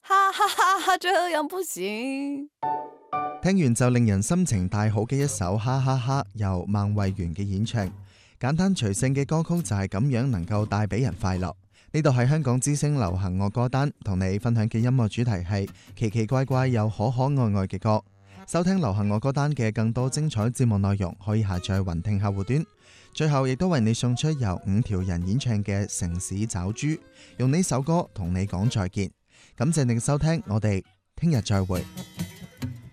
哈哈哈哈，這樣不行。 聽完就令人心情大好嘅一首哈哈哈，由孟慧圓嘅演唱，簡單隨性嘅歌曲就係咁樣能夠帶俾人快樂。呢度係香港之聲流行樂歌單，同你分享嘅音樂主題係奇奇怪怪又可可愛愛嘅歌。收聽流行樂歌單嘅更多精彩節目內容，可以下載雲聽客戶端。最後亦都為你送出由五條人演唱嘅城市找豬，用呢首歌同你講再見。感謝你嘅收聽，我哋聽日再會。